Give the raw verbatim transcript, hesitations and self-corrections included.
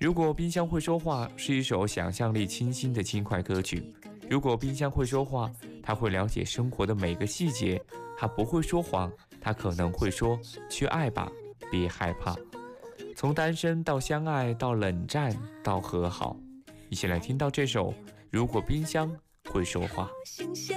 如果冰箱会说话是一首想象力清新的轻快歌曲。如果冰箱会说话，它会了解生活的每个细节。它不会说谎，它可能会说去爱吧，别害怕。从单身到相爱，到冷战，到和好，一起来听到这首《如果冰箱会说话》。